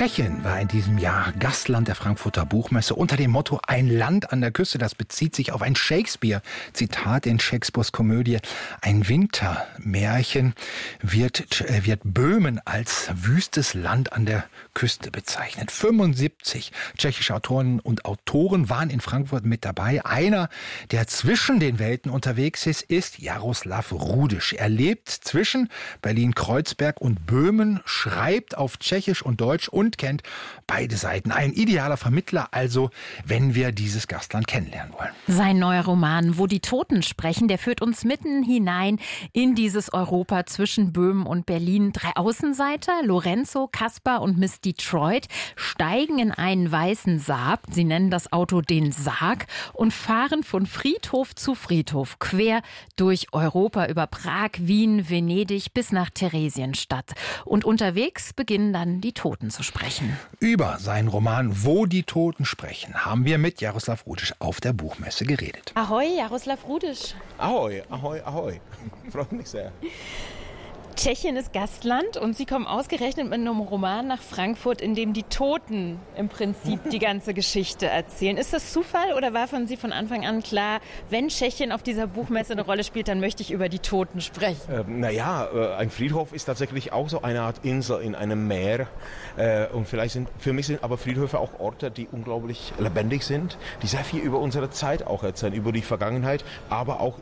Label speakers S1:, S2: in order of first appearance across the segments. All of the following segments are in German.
S1: Tschechien war in diesem Jahr Gastland der Frankfurter Buchmesse unter dem Motto Ein Land an der Küste. Das bezieht sich auf ein Shakespeare-Zitat in Shakespeares Komödie. Ein Wintermärchen wird Böhmen als wüstes Land an der Küste bezeichnet. 75 tschechische Autorinnen und Autoren waren in Frankfurt mit dabei. Einer, der zwischen den Welten unterwegs ist Jaroslav Rudiš. Er lebt zwischen Berlin-Kreuzberg und Böhmen, schreibt auf Tschechisch und Deutsch und kennt beide Seiten. Ein idealer Vermittler also, wenn wir dieses Gastland kennenlernen wollen.
S2: Sein neuer Roman Wo die Toten sprechen, der führt uns mitten hinein in dieses Europa zwischen Böhmen und Berlin. 3 Außenseiter, Lorenzo, Kaspar und Miss Detroit, steigen in einen weißen Saab, sie nennen das Auto den Sarg, und fahren von Friedhof zu Friedhof quer durch Europa über Prag, Wien, Venedig bis nach Theresienstadt. Und unterwegs beginnen dann die Toten zu sprechen.
S1: Über seinen Roman Wo die Toten sprechen haben wir mit Jaroslav Rudiš auf der Buchmesse geredet.
S2: Ahoi, Jaroslav Rudiš.
S3: Ahoi, ahoi, ahoi. Freut mich sehr.
S2: Tschechien ist Gastland und Sie kommen ausgerechnet mit einem Roman nach Frankfurt, in dem die Toten im Prinzip die ganze Geschichte erzählen. Ist das Zufall oder war von Sie von Anfang an klar, wenn Tschechien auf dieser Buchmesse eine Rolle spielt, dann möchte ich über die Toten sprechen?
S3: Ein Friedhof ist tatsächlich auch so eine Art Insel in einem Meer. Und für mich sind aber Friedhöfe auch Orte, die unglaublich lebendig sind, die sehr viel über unsere Zeit auch erzählen, über die Vergangenheit, aber auch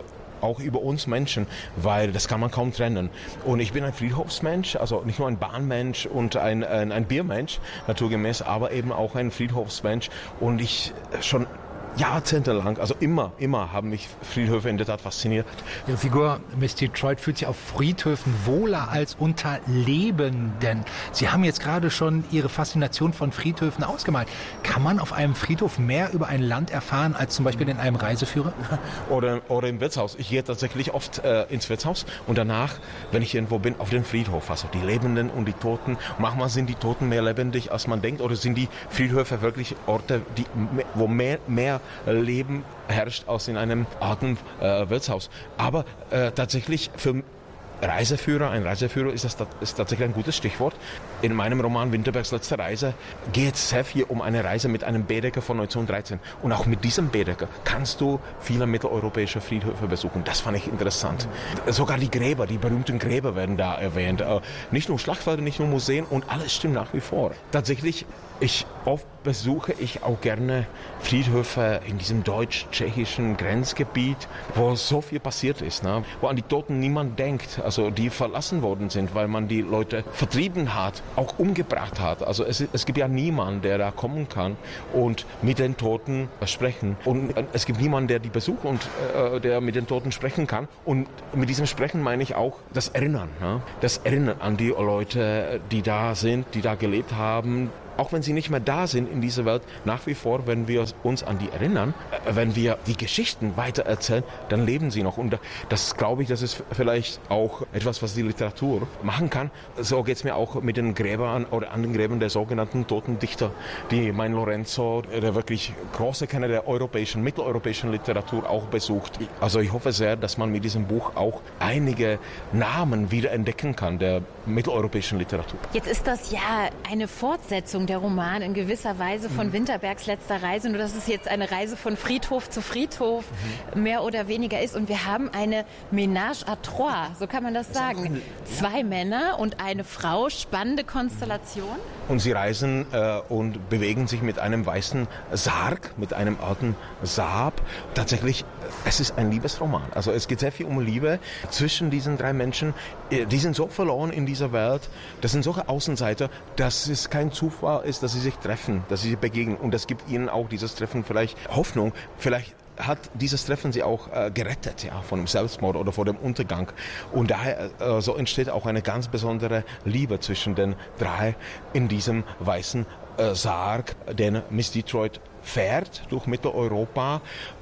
S3: über uns Menschen, weil das kann man kaum trennen. Und ich bin ein Friedhofsmensch, also nicht nur ein Bahnmensch und ein Biermensch, naturgemäß, aber eben auch ein Friedhofsmensch. Und ich schon jahrzehntelang, also immer haben mich Friedhöfe in der Tat fasziniert.
S1: Ihre Figur Miss Detroit fühlt sich auf Friedhöfen wohler als unter Lebenden. Sie haben jetzt gerade schon Ihre Faszination von Friedhöfen ausgemalt. Kann man auf einem Friedhof mehr über ein Land erfahren als zum Beispiel in einem Reiseführer?
S3: Oder im Wirtshaus. Ich gehe tatsächlich oft ins Wirtshaus und danach, wenn ich irgendwo bin, auf den Friedhof. Also die Lebenden und die Toten. Manchmal sind die Toten mehr lebendig, als man denkt. Oder sind die Friedhöfe wirklich Orte, wo mehr Leben herrscht als in einem alten Wirtshaus. Aber tatsächlich für ein Reiseführer ist tatsächlich ein gutes Stichwort. In meinem Roman Winterbergs letzte Reise geht es sehr viel um eine Reise mit einem Baedeker von 1913. Und auch mit diesem Baedeker kannst du viele mitteleuropäische Friedhöfe besuchen. Das fand ich interessant. Sogar die berühmten Gräber werden da erwähnt. Nicht nur Schlachtfelder, nicht nur Museen und alles stimmt nach wie vor. Tatsächlich, oft besuche ich auch gerne Friedhöfe in diesem deutsch-tschechischen Grenzgebiet, wo so viel passiert ist, ne? Wo an die Toten niemand denkt, also die verlassen worden sind, weil man die Leute vertrieben hat, auch umgebracht hat. Also es gibt ja niemanden, der da kommen kann und mit den Toten sprechen. Und es gibt niemanden, der die besucht und der mit den Toten sprechen kann. Und mit diesem Sprechen meine ich auch das Erinnern, ne? Das Erinnern an die Leute, die da sind, die da gelebt haben. Auch wenn sie nicht mehr da sind in dieser Welt, nach wie vor, wenn wir uns an die erinnern, wenn wir die Geschichten weitererzählen, dann leben sie noch. Und das, glaube ich, das ist vielleicht auch etwas, was die Literatur machen kann. So geht es mir auch mit den Gräbern oder an den Gräbern der sogenannten toten Dichter, die mein Lorenzo, der wirklich große Kenner der mitteleuropäischen Literatur auch besucht. Also ich hoffe sehr, dass man mit diesem Buch auch einige Namen wieder entdecken kann der mitteleuropäischen Literatur.
S2: Jetzt ist das ja eine Fortsetzung der Roman in gewisser Weise von Winterbergs letzter Reise, nur dass es jetzt eine Reise von Friedhof zu Friedhof mehr oder weniger ist. Und wir haben eine Ménage à trois, so kann man das sagen. 2 Männer und eine Frau, spannende Konstellation.
S3: Und sie reisen und bewegen sich mit einem weißen Sarg, mit einem alten Saab. Tatsächlich, es ist ein Liebesroman. Also es geht sehr viel um Liebe zwischen diesen 3 Menschen. Die sind so verloren in dieser Welt. Das sind solche Außenseiter, dass es kein Zufall ist, dass sie sich treffen, dass sie sich begegnen. Und das gibt ihnen auch dieses Treffen vielleicht Hoffnung. Vielleicht hat dieses Treffen sie auch gerettet, ja, von dem Selbstmord oder vor dem Untergang. Und daher so entsteht auch eine ganz besondere Liebe zwischen den 3 in diesem weißen Sarg, den Miss Detroit fährt durch Mitteleuropa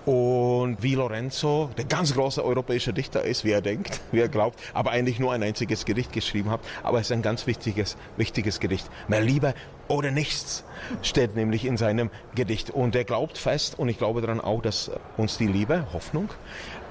S3: und wie Lorenzo, der ganz große europäische Dichter ist, wie er denkt, wie er glaubt, aber eigentlich nur ein einziges Gedicht geschrieben hat, aber es ist ein ganz wichtiges Gedicht. Mehr Liebe oder nichts steht nämlich in seinem Gedicht und er glaubt fest und ich glaube daran auch, dass uns die Liebe, Hoffnung,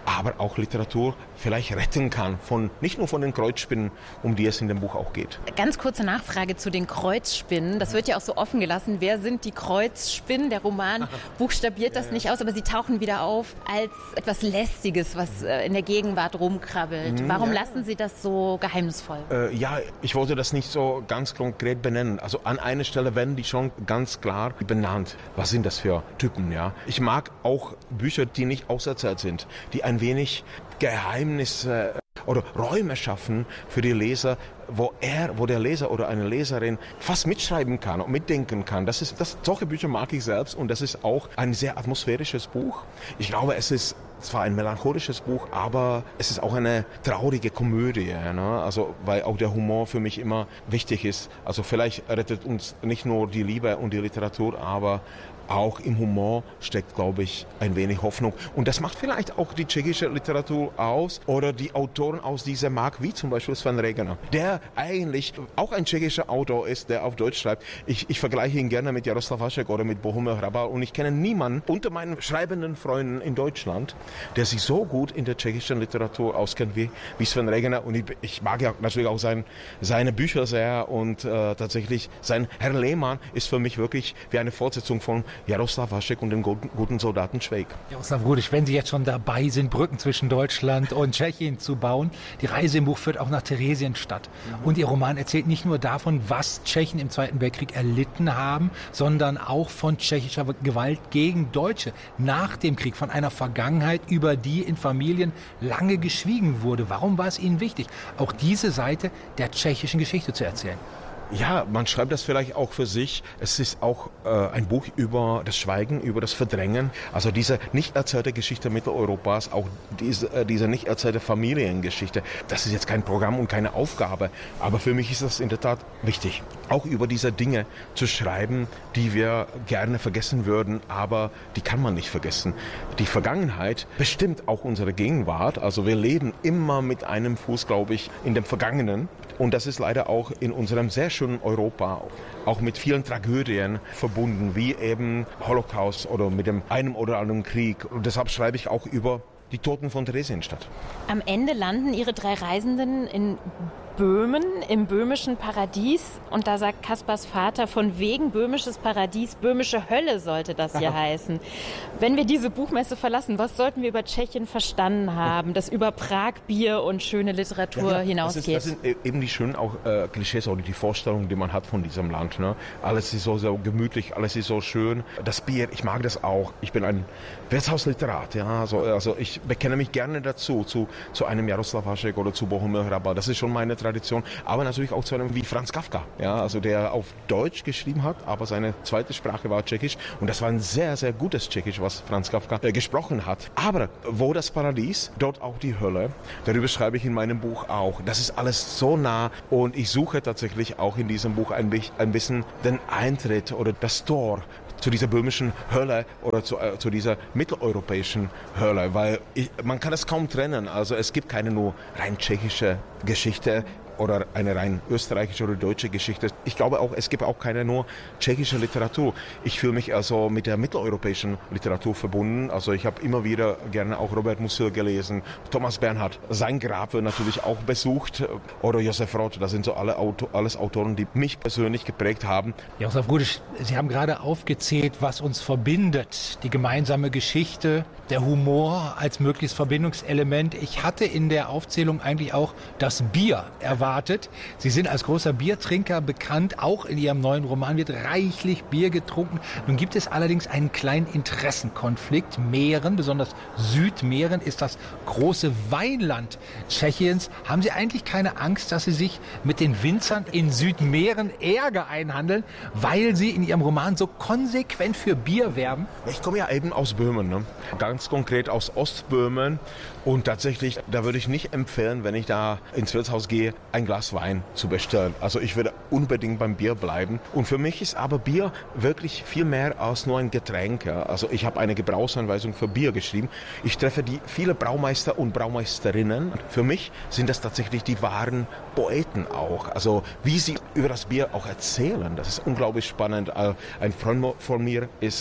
S3: aber auch Literatur vielleicht retten kann, nicht nur von den Kreuzspinnen, um die es in dem Buch auch geht.
S2: Ganz kurze Nachfrage zu den Kreuzspinnen. Das wird ja auch so offen gelassen. Wer sind die Kreuzspinnen? Der Roman buchstabiert das nicht aus, aber sie tauchen wieder auf als etwas Lästiges, was in der Gegenwart rumkrabbelt. Warum lassen Sie das so geheimnisvoll?
S3: Ich wollte das nicht so ganz konkret benennen. Also an einer Stelle werden die schon ganz klar benannt. Was sind das für Typen? Ja? Ich mag auch Bücher, die nicht auserzählt sind, die ein wenig Geheimnisse oder Räume schaffen für die Leser, wo der Leser oder eine Leserin fast mitschreiben kann und mitdenken kann. Solche Bücher mag ich selbst und das ist auch ein sehr atmosphärisches Buch. Ich glaube, es ist zwar ein melancholisches Buch, aber es ist auch eine traurige Komödie, ne? Also, weil auch der Humor für mich immer wichtig ist. Also vielleicht rettet uns nicht nur die Liebe und die Literatur, aber auch im Humor steckt, glaube ich, ein wenig Hoffnung. Und das macht vielleicht auch die tschechische Literatur aus oder die Autoren aus dieser Mark, wie zum Beispiel Sven Regner, der eigentlich auch ein tschechischer Autor ist, der auf Deutsch schreibt. Ich vergleiche ihn gerne mit Jaroslav Hašek oder mit Bohumil Hrabal und ich kenne niemanden unter meinen schreibenden Freunden in Deutschland, der sich so gut in der tschechischen Literatur auskennt wie Sven Regner. Und ich mag ja natürlich auch seine Bücher sehr und tatsächlich sein Herr Lehmann ist für mich wirklich wie eine Fortsetzung von Jaroslav Hašek und dem guten Soldaten Schweig.
S1: Jaroslav Rudisch, wenn Sie jetzt schon dabei sind, Brücken zwischen Deutschland und Tschechien zu bauen, die Reise im Buch führt auch nach Theresienstadt. Und Ihr Roman erzählt nicht nur davon, was Tschechen im Zweiten Weltkrieg erlitten haben, sondern auch von tschechischer Gewalt gegen Deutsche nach dem Krieg, von einer Vergangenheit, über die in Familien lange geschwiegen wurde. Warum war es Ihnen wichtig, auch diese Seite der tschechischen Geschichte zu erzählen?
S3: Ja, man schreibt das vielleicht auch für sich. Es ist auch ein Buch über das Schweigen, über das Verdrängen. Also diese nicht erzählte Geschichte Mitteleuropas, auch diese nicht erzählte Familiengeschichte. Das ist jetzt kein Programm und keine Aufgabe. Aber für mich ist das in der Tat wichtig, auch über diese Dinge zu schreiben, die wir gerne vergessen würden, aber die kann man nicht vergessen. Die Vergangenheit bestimmt auch unsere Gegenwart. Also wir leben immer mit einem Fuß, glaube ich, in dem Vergangenen. Und das ist leider auch in unserem sehr schönen Europa auch mit vielen Tragödien verbunden, wie eben Holocaust oder mit einem oder anderen Krieg. Und deshalb schreibe ich auch über die Toten von Theresienstadt.
S2: Am Ende landen Ihre 3 Reisenden in Böhmen, im böhmischen Paradies. Und da sagt Kaspars Vater, von wegen böhmisches Paradies, böhmische Hölle sollte das hier heißen. Wenn wir diese Buchmesse verlassen, was sollten wir über Tschechien verstanden haben, das über Prag, Bier und schöne Literatur hinausgeht?
S3: Das sind eben die schönen auch Klischees oder die Vorstellungen, die man hat von diesem Land. Ne? Alles ist so gemütlich, alles ist so schön. Das Bier, ich mag das auch. Ich bin ein Wirtshausliterat. Ja? Also ich bekenne mich gerne dazu, zu einem Jaroslav Hašek oder zu Bohumil Hrabal. Das ist schon meine Tradition. Aber natürlich auch zu einem wie Franz Kafka, ja? Also der auf Deutsch geschrieben hat, aber seine zweite Sprache war Tschechisch. Und das war ein sehr, sehr gutes Tschechisch, was Franz Kafka gesprochen hat. Aber wo das Paradies, dort auch die Hölle. Darüber schreibe ich in meinem Buch auch. Das ist alles so nah. Und ich suche tatsächlich auch in diesem Buch ein bisschen den Eintritt oder das Tor zu dieser böhmischen Hölle oder zu dieser mitteleuropäischen Hölle, weil man kann es kaum trennen. Also es gibt keine nur rein tschechische Geschichte oder eine rein österreichische oder deutsche Geschichte. Ich glaube auch, es gibt auch keine nur tschechische Literatur. Ich fühle mich also mit der mitteleuropäischen Literatur verbunden. Also ich habe immer wieder gerne auch Robert Musil gelesen, Thomas Bernhard, sein Grab wird natürlich auch besucht oder Josef Roth. Das sind so alles Autoren, die mich persönlich geprägt haben.
S1: Jaroslav Rudisch, Sie haben gerade aufgezählt, was uns verbindet. Die gemeinsame Geschichte, der Humor als mögliches Verbindungselement. Ich hatte in der Aufzählung eigentlich auch das Bier erwartet. Sie sind als großer Biertrinker bekannt. Auch in Ihrem neuen Roman wird reichlich Bier getrunken. Nun gibt es allerdings einen kleinen Interessenkonflikt. Mähren, besonders Südmähren, ist das große Weinland Tschechiens. Haben Sie eigentlich keine Angst, dass Sie sich mit den Winzern in Südmähren Ärger einhandeln, weil Sie in Ihrem Roman so konsequent für Bier werben?
S3: Ich komme ja eben aus Böhmen, ne? Ganz konkret aus Ostböhmen. Und tatsächlich, da würde ich nicht empfehlen, wenn ich da ins Wirtshaus gehe, ein Glas Wein zu bestellen. Also ich würde unbedingt beim Bier bleiben. Und für mich ist aber Bier wirklich viel mehr als nur ein Getränk. Also ich habe eine Gebrauchsanweisung für Bier geschrieben. Ich treffe viele Braumeister und Braumeisterinnen. Für mich sind das tatsächlich die wahren Poeten auch. Also wie sie über das Bier auch erzählen, das ist unglaublich spannend. Ein Freund von mir ist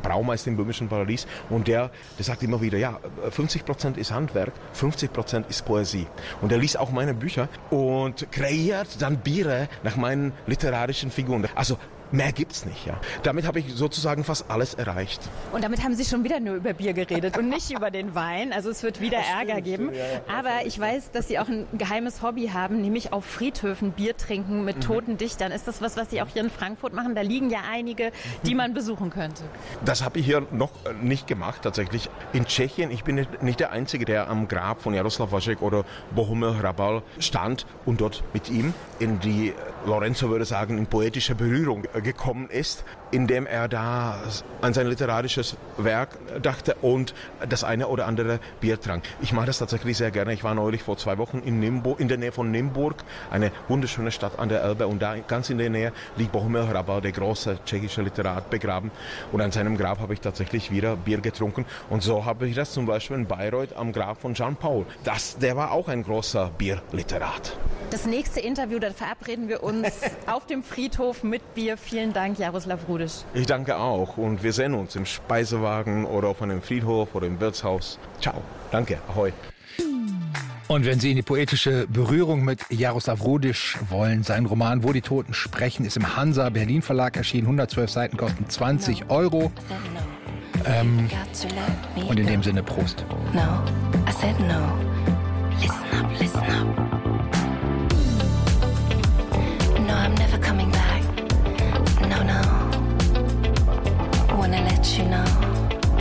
S3: Braumeister im böhmischen Paradies. Und der sagt immer wieder, ja, 50% ist Handwerk, 50% ist Poesie. Und er liest auch meine Bücher und kreiert dann Biere nach meinen literarischen Figuren. Also mehr gibt's nicht, ja. Damit habe ich sozusagen fast alles erreicht.
S2: Und damit haben Sie schon wieder nur über Bier geredet und nicht über den Wein. Also es wird wieder Ärger geben. Aber ich weiß, dass Sie auch ein geheimes Hobby haben, nämlich auf Friedhöfen Bier trinken mit toten Dichtern. Ist das was Sie auch hier in Frankfurt machen? Da liegen ja einige, die man besuchen könnte.
S3: Das habe ich hier noch nicht gemacht, tatsächlich. In Tschechien, ich bin nicht der Einzige, der am Grab von Jaroslav Hašek oder Bohumil Hrabal stand und dort mit ihm in die, Lorenzo würde sagen, in poetische Berührung gekommen ist, indem er da an sein literarisches Werk dachte und das eine oder andere Bier trank. Ich mache das tatsächlich sehr gerne. Ich war neulich vor 2 Wochen in der Nähe von Nymburk, eine wunderschöne Stadt an der Elbe, und da ganz in der Nähe liegt Bohumil Hrabal, der große tschechische Literat, begraben, und an seinem Grab habe ich tatsächlich wieder Bier getrunken, und so habe ich das zum Beispiel in Bayreuth am Grab von Jean Paul. Der war auch ein großer Bierliterat.
S2: Das nächste Interview, da verabreden wir uns auf dem Friedhof mit Bier. Vielen Dank, Jaroslav Rudisch.
S3: Ich danke auch, und wir sehen uns im Speisewagen oder auf einem Friedhof oder im Wirtshaus. Ciao, danke, ahoi.
S1: Und wenn Sie in die poetische Berührung mit Jaroslav Rudisch wollen, sein Roman Wo die Toten sprechen ist im Hansa Berlin Verlag erschienen. 112 Seiten kosten 20 €. Und in dem Sinne Prost.
S4: No, I said no.